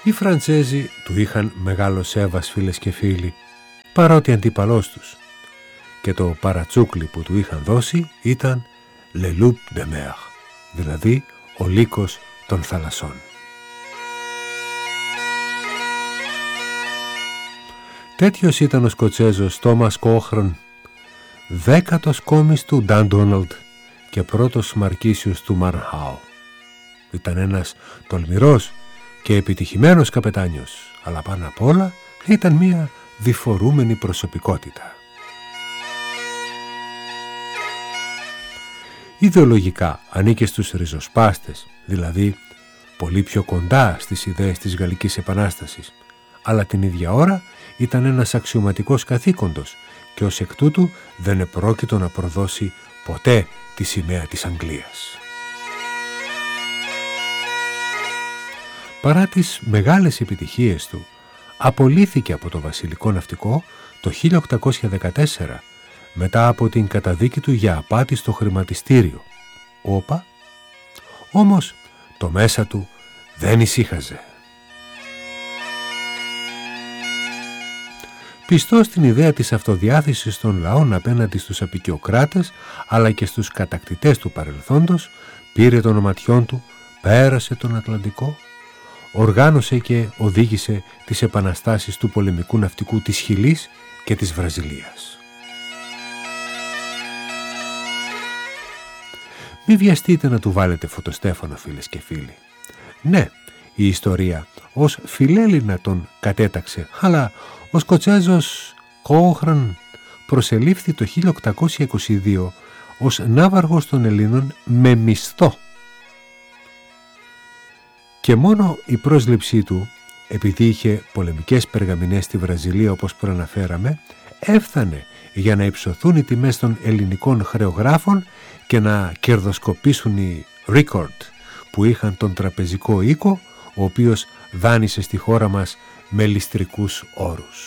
Οι Φραντσέζοι του είχαν μεγάλο σέβας, φίλες και φίλοι, παρότι αντίπαλός τους, και το παρατσούκλι που του είχαν δώσει ήταν «Le loup de mer», δηλαδή ο λύκος των θαλασσών. Τέτοιος ήταν ο Σκοτσέζος Τόμας Κόχρον, 10ος κόμις του Νταν Ντόναλντ και πρώτος μαρκίσιος του Μαρχάου. Ήταν ένας τολμηρός και επιτυχημένος καπετάνιος, αλλά πάνω απ' όλα ήταν μια διφορούμενη προσωπικότητα. Ιδεολογικά ανήκε στους ριζοσπάστες, δηλαδή πολύ πιο κοντά στις ιδέες της Γαλλικής Επανάστασης, αλλά την ίδια ώρα ήταν ένας αξιωματικός καθήκοντος και ως εκ τούτου δεν επρόκειτο να προδώσει ποτέ τη σημαία της Αγγλίας. Παρά τις μεγάλες επιτυχίες του, απολύθηκε από το βασιλικό ναυτικό το 1814 μετά από την καταδίκη του για απάτη στο χρηματιστήριο. Όπα, όμως το μέσα του δεν ησύχαζε. Πιστός στην ιδέα της αυτοδιάθεσης των λαών απέναντι στους αποικιοκράτες αλλά και στους κατακτητές του παρελθόντος, πήρε των οματιών του, πέρασε τον Ατλαντικό, οργάνωσε και οδήγησε τις επαναστάσεις του πολεμικού ναυτικού της Χιλής και της Βραζιλίας. Μη βιαστείτε να του βάλετε φωτοστέφανο, φίλες και φίλοι. Ναι, η ιστορία ως φιλέλληνα τον κατέταξε, αλλά ο Σκοτσέζος Κόχρον προσελήφθη το 1822 ως ναύαργος των Ελλήνων με μισθό. Και μόνο η πρόσληψή του, επειδή είχε πολεμικές περγαμηνές στη Βραζιλία όπως προαναφέραμε, έφτανε για να υψωθούν οι τιμές των ελληνικών χρεογράφων και να κερδοσκοπήσουν οι Record που είχαν τον τραπεζικό οίκο, ο οποίος δάνεισε στη χώρα μας με ληστρικούς όρους.